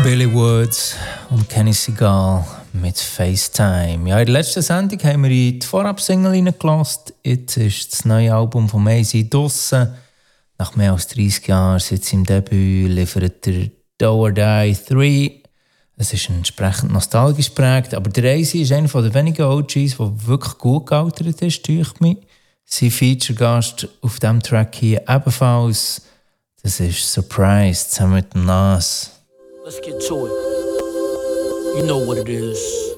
Billy Woods und Kenny Segal mit FaceTime. Ja, in der letzten Sendung haben wir in die Vorab-Single reingelassen. Jetzt ist das neue Album von AZ draussen. Nach mehr als 30 Jahren seit seinem Debüt liefert er Do or Die 3. Es ist entsprechend nostalgisch geprägt, aber der AZ ist einer der wenigen OGs, der wirklich gut gealtert ist, durch mich. Sein Feature-Gast auf diesem Track hier ebenfalls. Das ist Surprise zusammen mit dem Nas. Let's get to it. You know what it is.